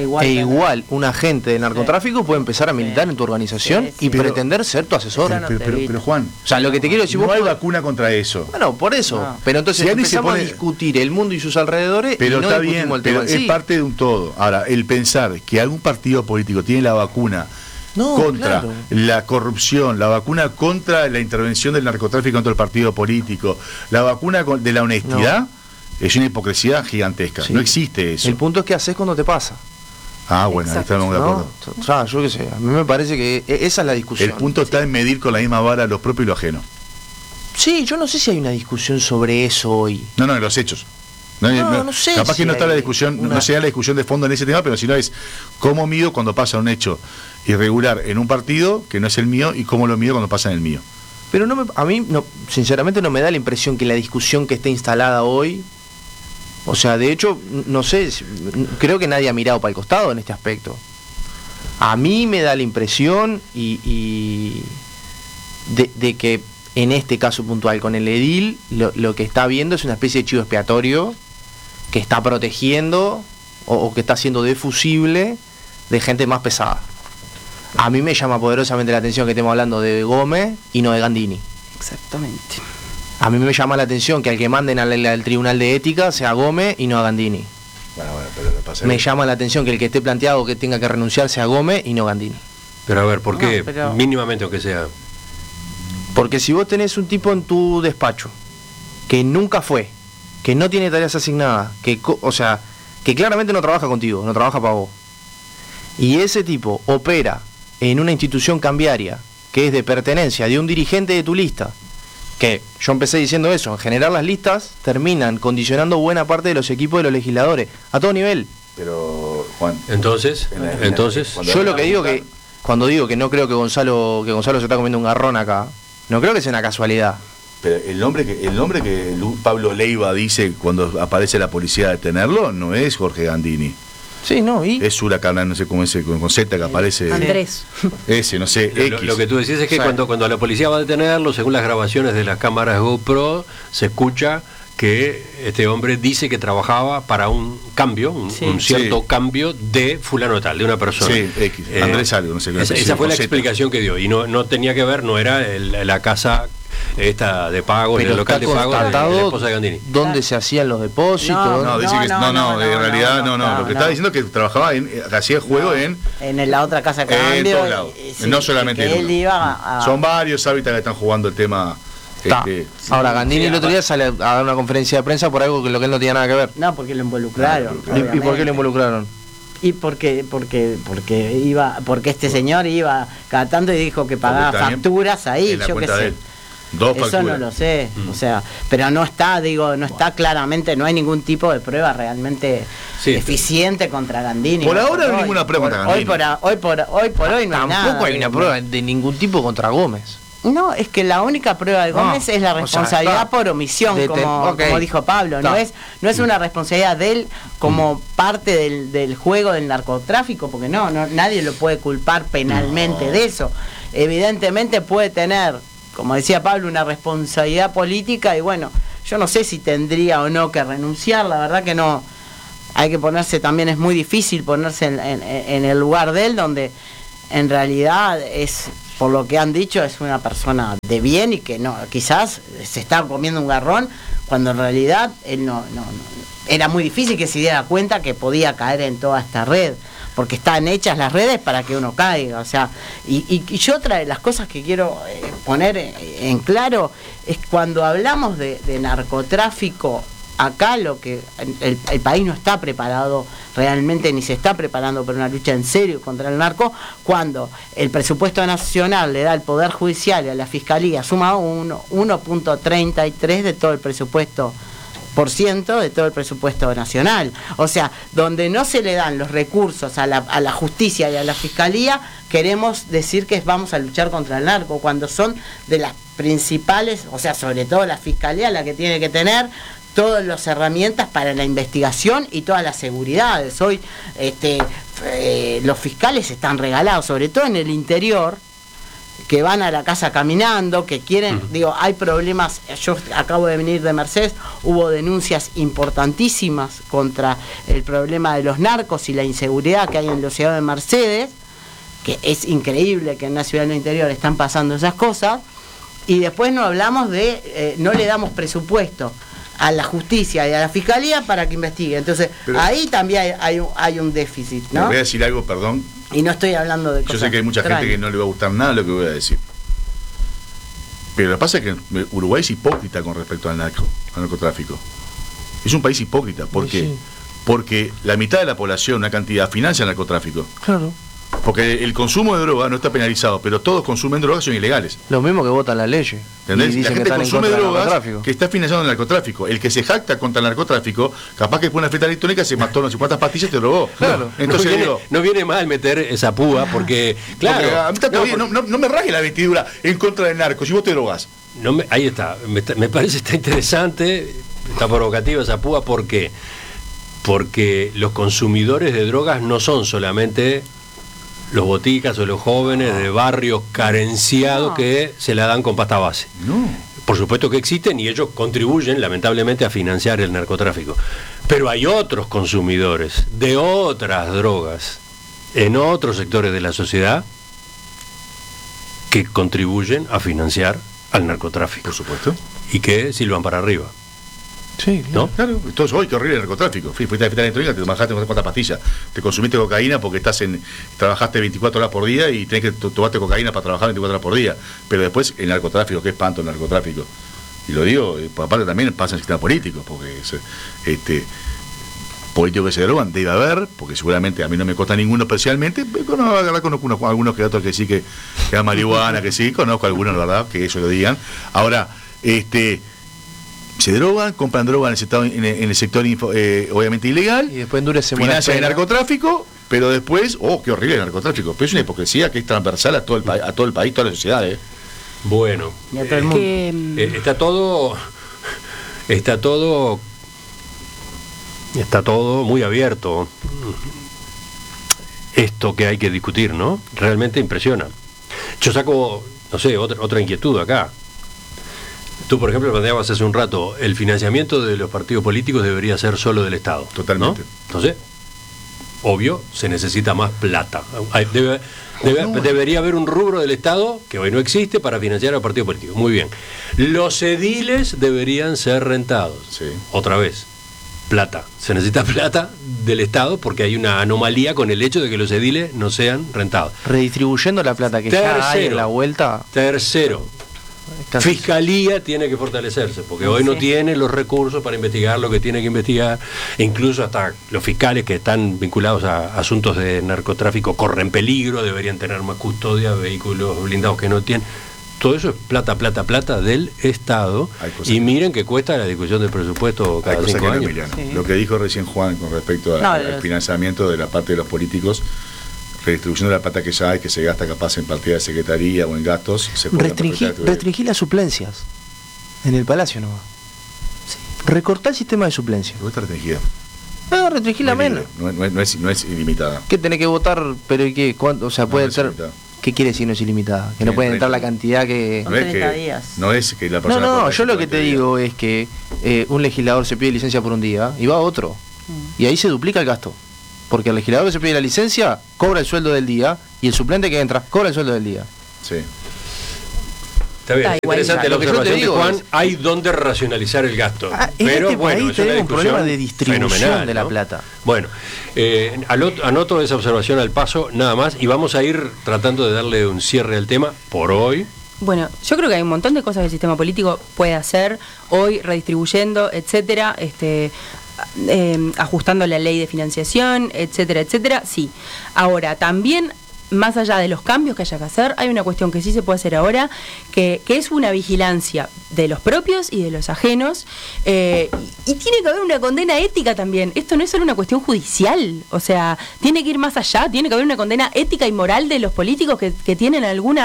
Igual un agente de narcotráfico puede empezar a militar en tu organización y pretender ser tu asesor. Pero Juan, o sea, lo que te quiero decir, no hay vacuna contra eso. Bueno, por eso. Pero entonces si empezamos a discutir el mundo y sus alrededores, pero y no está bien, el tema. Es parte de un todo. Ahora, el pensar que algún partido político tiene la vacuna contra la corrupción, la vacuna contra la intervención del narcotráfico contra el partido político, la vacuna de la honestidad, es una hipocresía gigantesca. No existe eso. El punto es qué haces cuando te pasa. Ah, bueno, ahí estamos de acuerdo. O sea, yo qué sé, a mí me parece que esa es la discusión. El punto está en medir con la misma vara lo propio y lo ajeno. Sí, yo no sé si hay una discusión sobre eso hoy. No, en los hechos. No sé. Capaz que no está la discusión, no sea la discusión de fondo en ese tema, pero si no es cómo mido cuando pasa un hecho irregular en un partido que no es el mío y cómo lo mido cuando pasa en el mío. Pero a mí sinceramente no me da la impresión que la discusión que esté instalada hoy, o sea, de hecho, no sé, creo que nadie ha mirado para el costado en este aspecto. A mí me da la impresión de que en este caso puntual con el edil, lo que está viendo es una especie de chivo expiatorio que está protegiendo o que está haciendo defusible de gente más pesada. A mí me llama poderosamente la atención que estemos hablando de Gómez y no de Gandini. Exactamente. A mí me llama la atención que al que manden al Tribunal de Ética sea Gómez y no a Gandini. Bueno, pero no pasa. Me llama la atención que el que esté planteado que tenga que renunciar sea Gómez y no Gandini. Pero a ver, ¿por qué? Mínimamente, aunque sea. Porque si vos tenés un tipo en tu despacho que nunca fue, que no tiene tareas asignadas, que claramente no trabaja contigo, no trabaja para vos, y ese tipo opera en una institución cambiaria que es de pertenencia de un dirigente de tu lista, que yo empecé diciendo eso, en general las listas terminan condicionando buena parte de los equipos de los legisladores, a todo nivel. Pero, Juan, entonces yo lo que digo que, cuando digo que no creo que Gonzalo se está comiendo un garrón acá, no creo que sea una casualidad. Pero el nombre que Pablo Leiva dice cuando aparece la policía a detenerlo no es Jorge Gandini. Sí, no, y es Huracán, no sé cómo es con Z que aparece. Andrés. Ese, no sé, X. Lo que tú decís es que cuando la policía va a detenerlo, según las grabaciones de las cámaras GoPro, se escucha que este hombre dice que trabajaba para un cambio, un cierto cambio de fulano tal, de una persona. Sí, X. Andrés algo, no sé. Esa fue la explicación que dio, y no tenía que ver, no era la casa esta de pago, pero el local de pago de la esposa de Gandini. ¿Dónde se hacían los depósitos? En realidad lo que estaba diciendo es que trabajaba hacía el juego en la otra casa de cambio, en todos lados. No solamente que él iba son varios hábitats que están jugando el tema. Ahora Gandini el otro día sale a dar una conferencia de prensa por algo que lo que él no tenía nada que ver. No, porque lo involucraron. ¿Y por qué lo involucraron? Y porque este señor iba cada tanto y dijo que pagaba facturas ahí, yo qué sé. 2 Eso facturas. no lo sé, o sea, pero no está, no está claramente, no hay ningún tipo de prueba realmente eficiente contra Gandini. Por ahora no hay ninguna prueba contra Gandini. Hoy por hoy no hay nada. Tampoco hay una prueba de ningún tipo contra Gómez. No, es que la única prueba de Gómez es la responsabilidad por omisión, como dijo Pablo. No es una responsabilidad de él como parte del juego del narcotráfico, porque nadie lo puede culpar penalmente de eso. Evidentemente puede tener, como decía Pablo, una responsabilidad política, y bueno, yo no sé si tendría o no que renunciar, la verdad que no. Hay que ponerse, también es muy difícil ponerse en el lugar de él, donde en realidad es, por lo que han dicho, es una persona de bien, y que no, quizás se está comiendo un garrón, cuando en realidad él no era muy difícil que se diera cuenta que podía caer en toda esta red, porque están hechas las redes para que uno caiga. O sea, y yo, otra de las cosas que quiero poner en claro es, cuando hablamos de narcotráfico, acá lo que el país no está preparado realmente, ni se está preparando para una lucha en serio contra el narco, cuando el presupuesto nacional le da al Poder Judicial y a la Fiscalía suma 1.33 de todo el presupuesto de todo el presupuesto nacional. O sea, donde no se le dan los recursos a la justicia y a la Fiscalía, queremos decir que vamos a luchar contra el narco, cuando son de las principales, o sea, sobre todo la Fiscalía, la que tiene que tener todas las herramientas para la investigación y todas las seguridades. Hoy los fiscales están regalados, sobre todo en el interior, que van a la casa caminando, que quieren, hay problemas. Yo acabo de venir de Mercedes, hubo denuncias importantísimas contra el problema de los narcos y la inseguridad que hay en la ciudad de Mercedes, que es increíble que en una ciudad del interior están pasando esas cosas, y después no hablamos no le damos presupuesto a la justicia y a la Fiscalía para que investigue. Entonces, ahí también hay un déficit, ¿no? Voy a decir algo, perdón. Y no estoy hablando de cosas. Yo sé que hay mucha gente que no le va a gustar nada lo que voy a decir. Pero lo que pasa es que Uruguay es hipócrita con respecto al narcotráfico. Es un país hipócrita. ¿Por qué? Sí. Porque la mitad de la población, una cantidad, financia el narcotráfico. Claro. Porque el consumo de droga no está penalizado, pero todos consumen drogas, son ilegales. Lo mismo que votan las leyes. ¿Entendés? La gente consume drogas que está financiando el narcotráfico. El que se jacta contra el narcotráfico, capaz que fue una fiesta electrónica, se mató no sé cuántas pastillas y te drogó. Claro. Entonces no viene mal meter esa púa, porque, claro. Porque a mí está bien, no me raje la vestidura en contra del narco, si vos te drogás. Ahí está. Me parece está interesante, está provocativa esa púa, ¿por qué? Porque los consumidores de drogas no son solamente los boticas o los jóvenes de barrios carenciados que se la dan con pasta base. No. Por supuesto que existen, y ellos contribuyen lamentablemente a financiar el narcotráfico. Pero hay otros consumidores de otras drogas en otros sectores de la sociedad que contribuyen a financiar al narcotráfico. Por supuesto. Y que silban para arriba. Sí, ¿no? Claro. Entonces, hoy qué horrible el narcotráfico. Fuiste a la fiesta electrónica, te bajaste no sé cuántas pastillas, te consumiste cocaína porque trabajaste 24 horas por día y tenés que tomarte cocaína para trabajar 24 horas por día. Pero después el narcotráfico, qué espanto el narcotráfico. Y lo digo, por aparte también pasa en el sistema político, porque políticos que se drogan debe haber, porque seguramente a mí no me consta ninguno especialmente, pero conozco algunos que otros que sí que da marihuana, que sí, conozco algunos, la verdad, que eso lo digan. Ahora, se drogan, compran droga en el sector obviamente ilegal, y después financian el narcotráfico, pero después, qué horrible el narcotráfico, pero es una hipocresía que es transversal a todo el país, toda la sociedad. Bueno, está todo muy abierto. Esto que hay que discutir, ¿no? Realmente impresiona. Yo saco, no sé, otra inquietud acá. Tú, por ejemplo, planteabas hace un rato, el financiamiento de los partidos políticos debería ser solo del Estado. Totalmente. ¿No? Entonces, obvio, se necesita más plata. Debería haber un rubro del Estado, que hoy no existe, para financiar a los partidos políticos. Muy bien. Los ediles deberían ser rentados. Sí. Otra vez, plata. Se necesita plata del Estado porque hay una anomalía con el hecho de que los ediles no sean rentados. Redistribuyendo la plata que ya hay en la vuelta. Tercero, Fiscalía tiene que fortalecerse, porque hoy no tiene los recursos para investigar lo que tiene que investigar, e incluso hasta los fiscales que están vinculados a asuntos de narcotráfico corren peligro, deberían tener más custodia, vehículos blindados que no tienen. todo eso es plata del Estado. Y miren que cuesta la discusión del presupuesto cada 5 años. Sí. Lo que dijo recién Juan con respecto al financiamiento de la parte de los políticos, redistribución de la plata que ya hay, que se gasta capaz en partida de secretaría o en gastos, se puede restringir las suplencias en el Palacio nomás. Sí. Recortar el sistema de suplencia. ¿Cómo está restringida? No, restringirla menos. No es ilimitada. ¿Qué tenés que votar? Pero ¿y qué? ¿Cuánto? O sea, puede ser. ¿Qué quiere decir no es ilimitada? Que no puede entrar la cantidad que. No es que la persona. No, yo lo que te digo es que un legislador se pide licencia por un día y va a otro. Y ahí se duplica el gasto. Porque el legislador que se pide la licencia cobra el sueldo del día y el suplente que entra cobra el sueldo del día. Sí. Está bien, interesante la observación de Juan. Hay donde racionalizar el gasto. Pero bueno, es tenemos un problema de distribución de la plata. Bueno, anoto esa observación al paso, nada más, y vamos a ir tratando de darle un cierre al tema por hoy. Bueno, yo creo que hay un montón de cosas que el sistema político puede hacer hoy, redistribuyendo, etcétera, ajustando la ley de financiación, etcétera, etcétera, sí. Ahora, también, más allá de los cambios que haya que hacer, hay una cuestión que sí se puede hacer ahora, que es una vigilancia de los propios y de los ajenos, y tiene que haber una condena ética también. Esto no es solo una cuestión judicial, o sea, tiene que ir más allá, tiene que haber una condena ética y moral de los políticos que tienen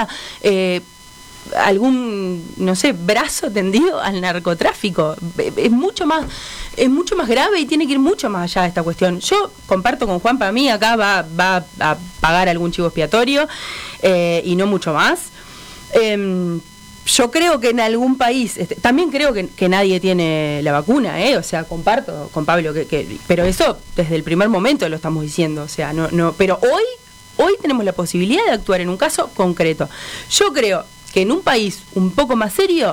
algún, no sé, brazo tendido al narcotráfico. Es mucho más grave y tiene que ir mucho más allá de esta cuestión. Yo comparto con Juan, para mí acá va a pagar algún chivo expiatorio y no mucho más. Yo creo que en algún país, también creo que nadie tiene la vacuna, o sea, comparto con Pablo, pero eso desde el primer momento lo estamos diciendo, o sea, no, pero hoy tenemos la posibilidad de actuar en un caso concreto. Yo creo que en un país un poco más serio,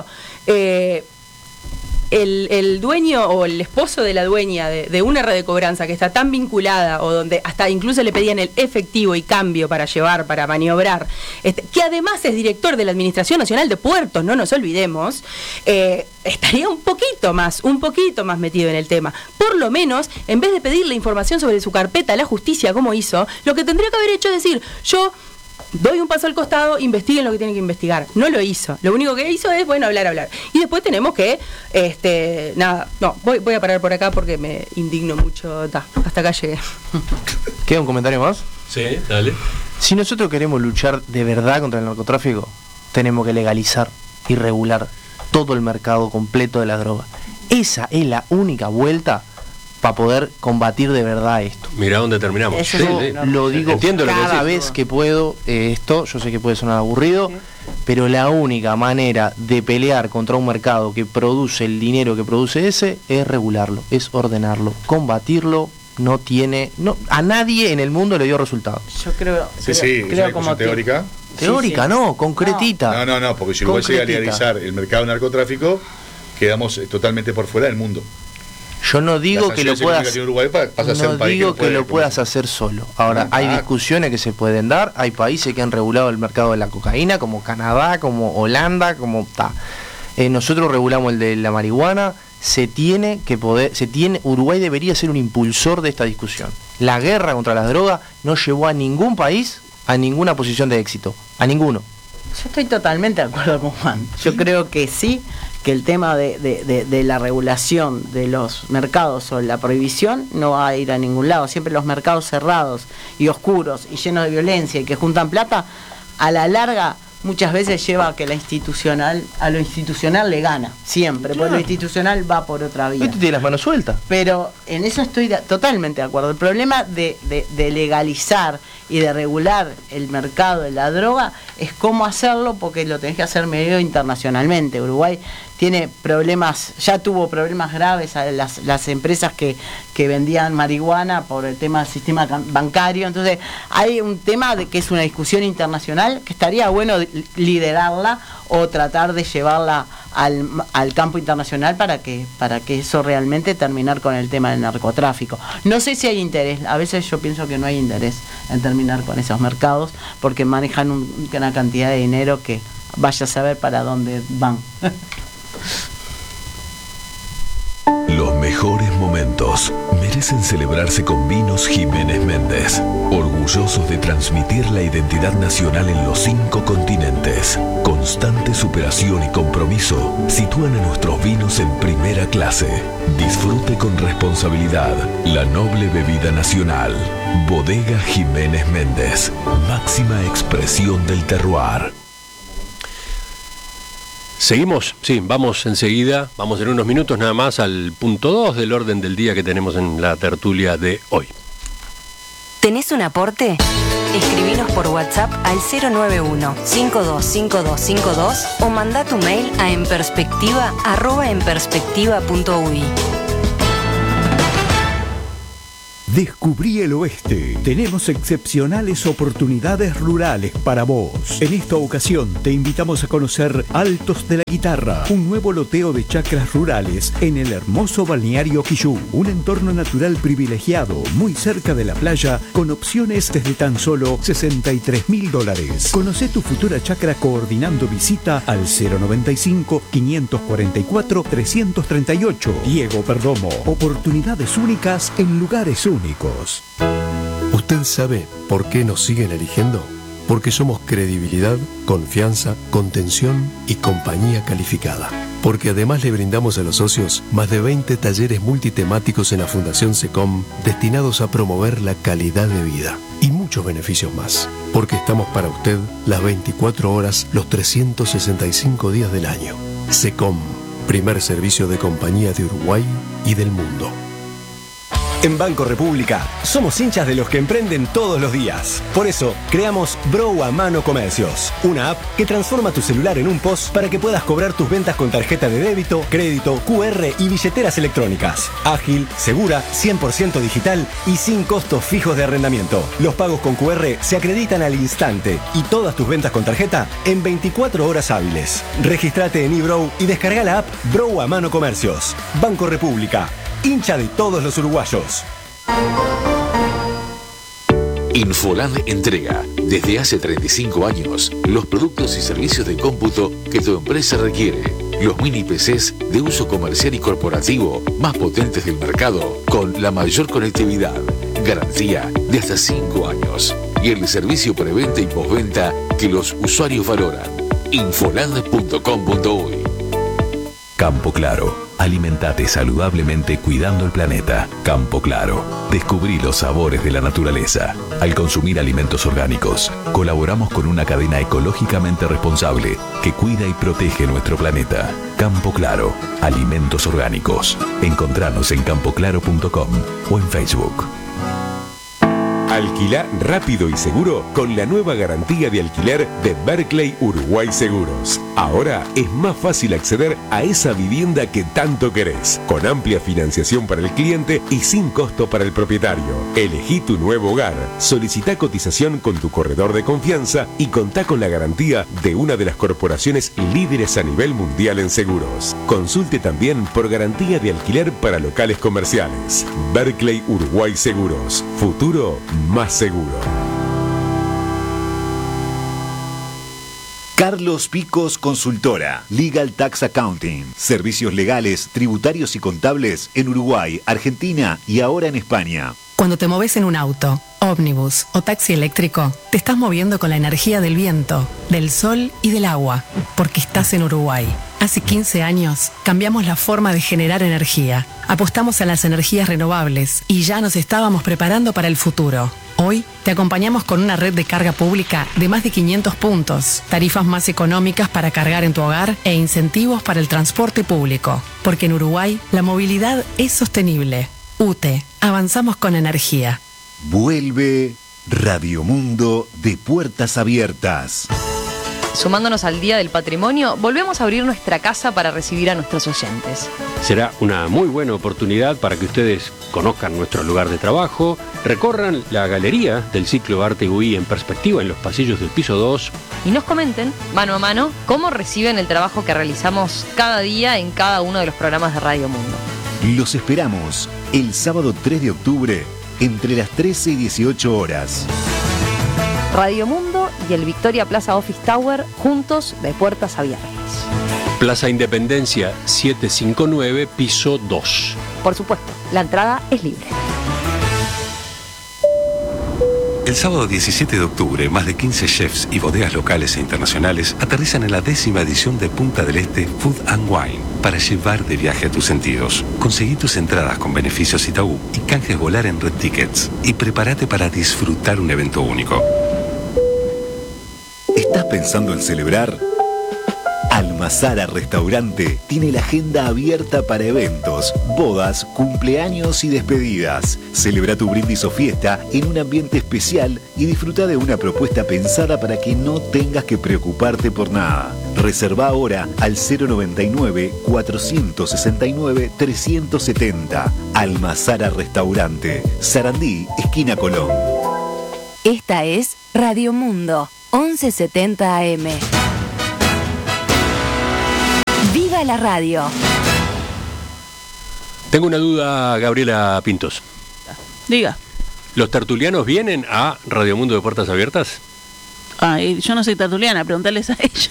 el dueño o el esposo de la dueña de una red de cobranza que está tan vinculada, o donde hasta incluso le pedían el efectivo y cambio para maniobrar, que además es director de la Administración Nacional de Puertos, no nos olvidemos, estaría un poquito más metido en el tema. Por lo menos, en vez de pedirle información sobre su carpeta a la justicia como hizo, lo que tendría que haber hecho es decir, yo doy un paso al costado, investiguen lo que tienen que investigar. No lo hizo. Lo único que hizo es, hablar. Y después tenemos que, voy a parar por acá porque me indigno mucho. Hasta acá llegué. ¿Queda un comentario más? Sí, dale. Si nosotros queremos luchar de verdad contra el narcotráfico, tenemos que legalizar y regular todo el mercado completo de la droga. Esa es la única vuelta para poder combatir de verdad esto. Mirá dónde terminamos. Yo lo digo cada vez que puedo, yo sé que puede sonar aburrido, pero la única manera de pelear contra un mercado que produce el dinero que produce ese es regularlo, es ordenarlo, combatirlo. A nadie en el mundo le dio resultado. Yo creo creo como teórica. Teórica, no, concretita. No, porque si Uruguay llega a legalizar el mercado del narcotráfico, quedamos totalmente por fuera del mundo. Yo no digo que lo puedas hacer solo. Ahora, hay discusiones que se pueden dar, hay países que han regulado el mercado de la cocaína, como Canadá, como Holanda, nosotros regulamos el de la marihuana. Uruguay debería ser un impulsor de esta discusión. La guerra contra las drogas no llevó a ningún país a ninguna posición de éxito, a ninguno. Yo estoy totalmente de acuerdo con Juan. Yo creo que sí, que el tema de la regulación de los mercados o la prohibición no va a ir a ningún lado. Siempre los mercados cerrados y oscuros y llenos de violencia y que juntan plata, a la larga muchas veces lleva a que lo institucional le gana, siempre, porque lo institucional va por otra vía. Este tiene las manos sueltas. Pero en eso estoy totalmente de acuerdo. El problema de legalizar y de regular el mercado de la droga es cómo hacerlo, porque lo tenés que hacer medio internacionalmente. Uruguay tiene problemas, ya tuvo problemas graves a las empresas que vendían marihuana por el tema del sistema bancario. Entonces hay un tema que es una discusión internacional que estaría bueno liderarla o tratar de llevarla al campo internacional para que eso realmente terminar con el tema del narcotráfico. No sé si hay interés, a veces yo pienso que no hay interés en terminar con esos mercados porque manejan una cantidad de dinero que vaya a saber para dónde van. Los mejores mejores momentos merecen celebrarse con Vinos Jiménez Méndez, orgullosos de transmitir la identidad nacional en los 5 continentes. Constante superación y compromiso sitúan a nuestros vinos en primera clase. Disfrute con responsabilidad la noble bebida nacional. Bodega Jiménez Méndez, máxima expresión del terroir. Seguimos, sí, vamos enseguida, vamos en unos minutos nada más al punto 2 del orden del día que tenemos en la tertulia de hoy. ¿Tenés un aporte? Escribinos por WhatsApp al 091-525252 o mandá tu mail a enperspectiva@enperspectiva.ui. Descubrí el oeste. Tenemos excepcionales oportunidades rurales para vos. En esta ocasión te invitamos a conocer Altos de la Guitarra, un nuevo loteo de chacras rurales en el hermoso balneario Quillú. Un entorno natural privilegiado, muy cerca de la playa, con opciones desde tan solo $63.000. Conocé tu futura chacra coordinando visita al 095-544-338. Diego Perdomo. Oportunidades únicas en lugares únicos. ¿Usted sabe por qué nos siguen eligiendo? Porque somos credibilidad, confianza, contención y compañía calificada. Porque además le brindamos a los socios más de 20 talleres multitemáticos en la Fundación SECOM destinados a promover la calidad de vida y muchos beneficios más. Porque estamos para usted las 24 horas, los 365 días del año. SECOM, primer servicio de compañía de Uruguay y del mundo. En Banco República somos hinchas de los que emprenden todos los días. Por eso creamos Bro a Mano Comercios, una app que transforma tu celular en un POS para que puedas cobrar tus ventas con tarjeta de débito, crédito, QR y billeteras electrónicas. Ágil, segura, 100% digital y sin costos fijos de arrendamiento. Los pagos con QR se acreditan al instante y todas tus ventas con tarjeta en 24 horas hábiles. Regístrate en eBro y descarga la app Bro a Mano Comercios. Banco República, hincha de todos los uruguayos. Infoland entrega, desde hace 35 años, los productos y servicios de cómputo que tu empresa requiere. Los mini PCs de uso comercial y corporativo más potentes del mercado, con la mayor conectividad, garantía de hasta 5 años y el servicio preventa y postventa que los usuarios valoran. Infoland.com.uy. Campo Claro. Alimentate saludablemente cuidando el planeta. Campo Claro. Descubrí los sabores de la naturaleza. Al consumir alimentos orgánicos, colaboramos con una cadena ecológicamente responsable que cuida y protege nuestro planeta. Campo Claro. Alimentos orgánicos. Encontranos en campoclaro.com o en Facebook. Alquila rápido y seguro con la nueva garantía de alquiler de Berkeley Uruguay Seguros. Ahora es más fácil acceder a esa vivienda que tanto querés, con amplia financiación para el cliente y sin costo para el propietario. Elegí tu nuevo hogar, solicita cotización con tu corredor de confianza y contá con la garantía de una de las corporaciones líderes a nivel mundial en seguros. Consulte también por garantía de alquiler para locales comerciales. Berkeley Uruguay Seguros. Futuro más seguro. Carlos Picos Consultora, Legal Tax Accounting, servicios legales, tributarios y contables en Uruguay, Argentina y ahora en España. Cuando te moves en un auto, ómnibus o taxi eléctrico, te estás moviendo con la energía del viento, del sol y del agua, porque estás en Uruguay. Hace 15 años cambiamos la forma de generar energía, apostamos a las energías renovables y ya nos estábamos preparando para el futuro. Hoy te acompañamos con una red de carga pública de más de 500 puntos, tarifas más económicas para cargar en tu hogar e incentivos para el transporte público. Porque en Uruguay la movilidad es sostenible. UTE, avanzamos con energía. Vuelve Radio Mundo de Puertas Abiertas. Sumándonos al Día del Patrimonio, volvemos a abrir nuestra casa para recibir a nuestros oyentes. Será una muy buena oportunidad para que ustedes conozcan nuestro lugar de trabajo, recorran la galería del ciclo Arte UI en perspectiva en los pasillos del piso 2 y nos comenten, mano a mano, cómo reciben el trabajo que realizamos cada día en cada uno de los programas de Radio Mundo. Los esperamos el sábado 3 de octubre entre las 13 y 18 horas. Radio Mundo y el Victoria Plaza Office Tower, juntos de puertas abiertas. Plaza Independencia 759, piso 2. Por supuesto, la entrada es libre. El sábado 17 de octubre, más de 15 chefs y bodegas locales e internacionales aterrizan en la 10ª edición de Punta del Este Food and Wine para llevar de viaje a tus sentidos. Conseguí tus entradas con beneficios Itaú y canjes volar en Red Tickets y prepárate para disfrutar un evento único. ¿Estás pensando en celebrar? Almazara Restaurante tiene la agenda abierta para eventos, bodas, cumpleaños y despedidas. Celebra tu brindis o fiesta en un ambiente especial y disfruta de una propuesta pensada para que no tengas que preocuparte por nada. Reserva ahora al 099-469-370. Almazara Restaurante, Sarandí, esquina Colón. Esta es Radio Mundo, 1170 AM. ¡Viva la radio! Tengo una duda, Gabriela Pintos. Diga. ¿Los tertulianos vienen a Radio Mundo de Puertas Abiertas? Yo no soy tertuliana, preguntarles a ellos.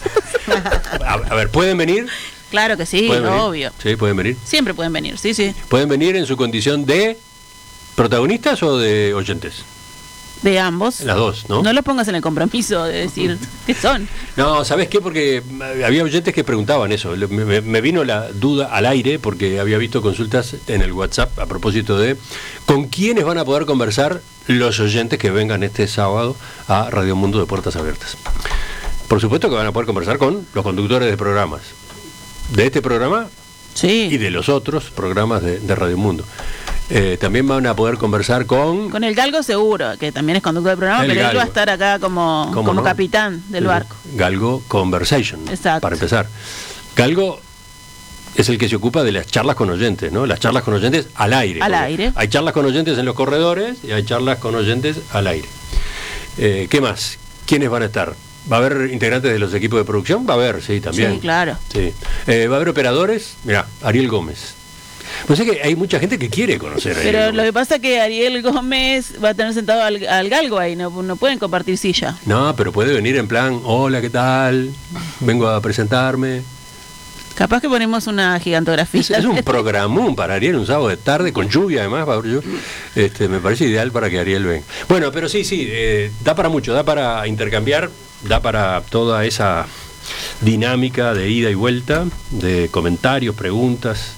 A ver, ¿pueden venir? Claro que sí, obvio. Sí, pueden venir. Siempre pueden venir, sí. ¿Pueden venir en su condición de protagonistas o de oyentes? De ambos. Las dos, ¿no? No los pongas en el compromiso de decir qué son. No, ¿sabes qué? Porque había oyentes que preguntaban eso. Me vino la duda al aire porque había visto consultas en el WhatsApp a propósito de con quiénes van a poder conversar los oyentes que vengan este sábado a Radio Mundo de Puertas Abiertas. Por supuesto que van a poder conversar con los conductores de programas. De este programa y de los otros programas de Radio Mundo. También van a poder conversar con el Galgo seguro, que también es conductor del programa, pero él va a estar acá como capitán del barco. Galgo Conversation, para empezar. Galgo es el que se ocupa de las charlas con oyentes, ¿no? Las charlas con oyentes al aire. Hay charlas con oyentes en los corredores y hay charlas con oyentes al aire. ¿Qué más? ¿Quiénes van a estar? ¿Va a haber integrantes de los equipos de producción? Va a haber, sí, también. Sí, claro. Sí. ¿Va a haber operadores? Mirá, Ariel Gómez. Pues es que hay mucha gente que quiere conocer a Ariel Pero Gómez. lo que pasa es que Ariel Gómez va a tener sentado al Galgo ahí, no pueden compartir silla. No, pero puede venir en plan, hola, ¿qué tal? Vengo a presentarme. Capaz que ponemos una gigantografía. Es un programón para Ariel, un sábado de tarde, con lluvia además. Me parece ideal para que Ariel venga. Bueno, pero sí, da para mucho, da para intercambiar, da para toda esa dinámica de ida y vuelta, de comentarios, preguntas.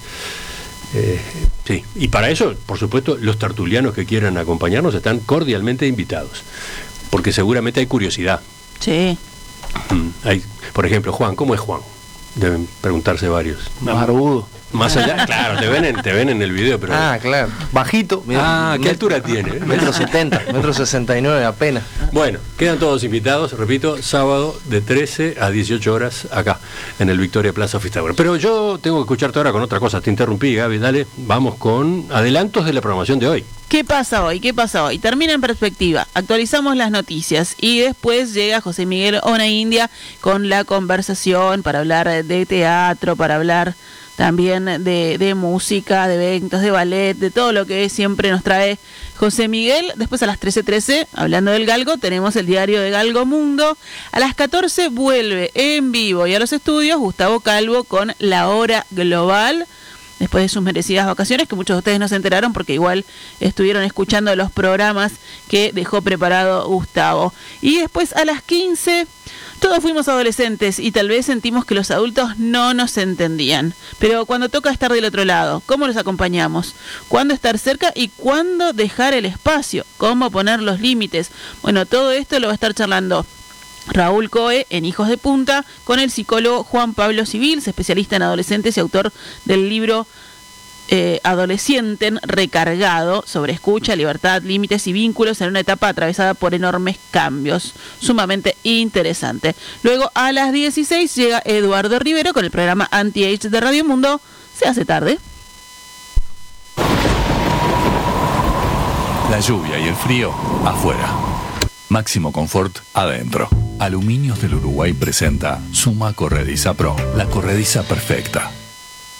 Sí, y para eso, por supuesto, los tertulianos que quieran acompañarnos están cordialmente invitados, porque seguramente hay curiosidad. Sí. Por ejemplo, Juan, ¿cómo es Juan? Deben preguntarse varios. Barbudo. Más allá, claro, te ven en el video, pero... claro. Bajito. Mirá, ¿qué altura tiene? 1,70 m, 1,69 m apenas. Bueno, quedan todos invitados, repito, sábado de 13 a 18 horas acá, en el Victoria Plaza Office. Pero yo tengo que escucharte ahora con otra cosa. Te interrumpí, Gaby, dale. Vamos con adelantos de la programación de hoy. ¿Qué pasa hoy? Termina en perspectiva. Actualizamos las noticias y después llega José Miguel Ona India con la conversación para hablar de teatro, para hablar también de música, de eventos, de ballet, de todo lo que siempre nos trae José Miguel. Después a las 13:13, hablando del Galgo, tenemos el diario de Galgo Mundo. A las 14 vuelve en vivo y a los estudios Gustavo Calvo con La Hora Global, después de sus merecidas vacaciones, que muchos de ustedes no se enteraron porque igual estuvieron escuchando los programas que dejó preparado Gustavo. Y después a las 15... todos fuimos adolescentes y tal vez sentimos que los adultos no nos entendían. Pero cuando toca estar del otro lado, ¿cómo los acompañamos? ¿Cuándo estar cerca y cuándo dejar el espacio? ¿Cómo poner los límites? Bueno, todo esto lo va a estar charlando Raúl Coe en Hijos de Punta con el psicólogo Juan Pablo Civils, especialista en adolescentes y autor del libro Adolescenten Recargado, sobre escucha, libertad, límites y vínculos en una etapa atravesada por enormes cambios. Sumamente interesante. Luego a las 16 llega Eduardo Rivero con el programa Anti-Age de Radio Mundo. Se hace tarde. La lluvia y el frío afuera. Máximo confort adentro. Aluminios del Uruguay presenta Suma Corrediza Pro, la corrediza perfecta.